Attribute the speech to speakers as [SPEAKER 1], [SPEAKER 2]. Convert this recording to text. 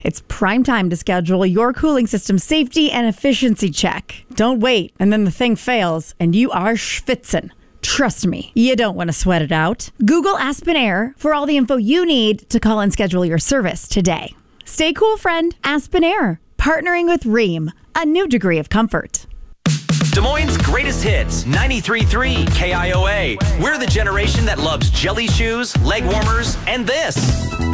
[SPEAKER 1] It's prime time to schedule your cooling system safety and efficiency check. Don't wait, and then the thing fails, and you are schwitzen. Trust me, you don't want to sweat it out. Google Aspen Air for all the info you need to call and schedule your service today. Stay cool, friend. Aspen Air, partnering with Rheem, a new degree of comfort.
[SPEAKER 2] Des Moines' greatest hits, 93.3 KIOA. We're the generation that loves jelly shoes, leg warmers, and this.